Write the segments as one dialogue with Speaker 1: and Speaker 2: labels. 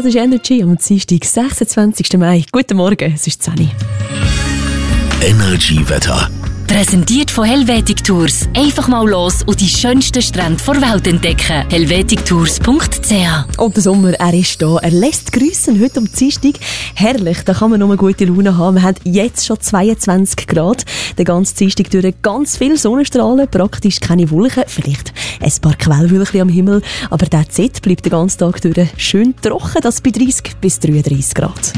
Speaker 1: Das ist Energy am Dienstag, 26. Mai. Guten Morgen, es ist 10 Uhr.
Speaker 2: Energy Wetter.
Speaker 3: Präsentiert von Helvetic Tours. Einfach mal los und die schönsten Strände der Welt entdecken. helvetictours.ch.
Speaker 1: Und der Sommer, er ist da. Er lässt grüßen heute am Dienstag. Herrlich, da kann man nur gute Laune haben. Wir haben jetzt schon 22 Grad. Den ganzen Dienstag durch ganz viele Sonnenstrahlen, praktisch keine Wolken. Vielleicht ein paar Quellwölkchen am Himmel. Aber der Z bleibt den ganzen Tag durch schön trocken. Das bei 30 bis 33 Grad.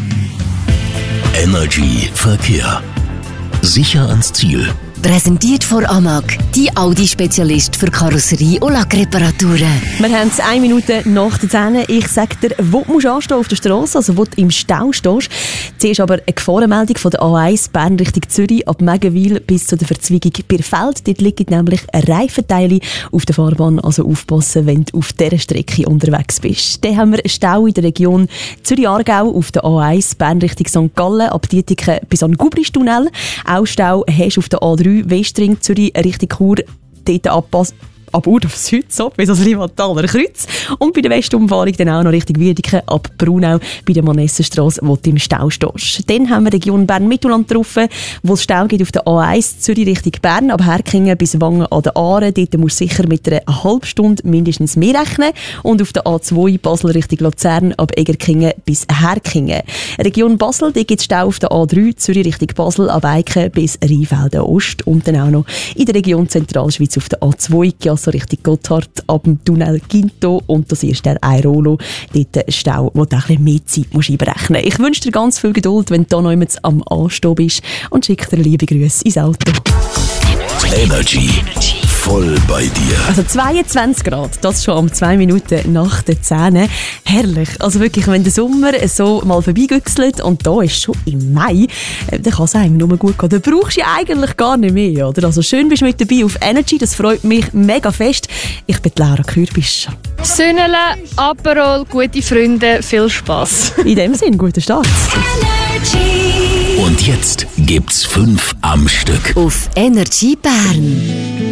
Speaker 2: Energy Verkehr. Sicher ans Ziel.
Speaker 3: Präsentiert von Amag, die Audi-Spezialist für Karosserie- und Lackreparaturen.
Speaker 1: Wir haben es 1 Minute nach der 10. Ich sage dir, wo du anstehen auf der Strasse, also wo du im Stau stehst. Zuerst aber eine Gefahrenmeldung von der A1 Bern Richtung Zürich ab Megenwil bis zu der Verzweigung Birfeld. Dort liegen nämlich Reifenteile auf der Fahrbahn, also aufpassen, wenn du auf dieser Strecke unterwegs bist. Dann haben wir einen Stau in der Region Zürich-Aargau auf der A1 Bern Richtung St. Gallen ab Dietiken bis an den Gubristunnel. Auch Stau hast du auf der A3 Westring Zürich Richtung Chur, dort ab Ur auf Süd, so, bis ans Limataler Kreuz. Und bei der Westumfahrung dann auch noch Richtung Wiedeken ab Braunau bei der Monessenstrasse, wo du im Stau stehst. Dann haben wir Region Bern-Mittelland getroffen, wo es Stau gibt auf der A1 Zürich Richtung Bern, ab Herkingen bis Wangen an der Aare. Dort musst du sicher mit einer halben Stunde mindestens mehr rechnen. Und auf der A2 Basel Richtung Luzern ab Egerkingen bis Herkingen. Region Basel, dort gibt es Stau auf der A3 Zürich Richtung Basel, ab Eiken bis Rheinfelden Ost. Und dann auch noch in der Region Zentralschweiz auf der A2 so Richtung Gotthard ab dem Tunnel Ginto und das ist der Airolo, dort ein Stau, wo du ein bisschen mehr Zeit musst einberechnen musst. Ich wünsche dir ganz viel Geduld, wenn du da noch jemand am Anstehen bist und schicke dir liebe Grüße ins Auto.
Speaker 2: Energy. Voll bei dir.
Speaker 1: Also 22 Grad, das schon um 2 Minuten nach der 10. Herrlich. Also wirklich, wenn der Sommer so mal vorbeigüchselt und da ist schon im Mai, dann kann es eigentlich nur gut gehen. Da brauchst du ja eigentlich gar nicht mehr, oder? Also schön bist du mit dabei auf Energy, das freut mich mega fest. Ich bin Laura Kürbisch.
Speaker 4: Sünnele, Aperol, gute Freunde, viel Spass.
Speaker 1: In dem Sinn, guten Start.
Speaker 2: Und jetzt gibt's 5 am Stück.
Speaker 3: Auf Energy Bern.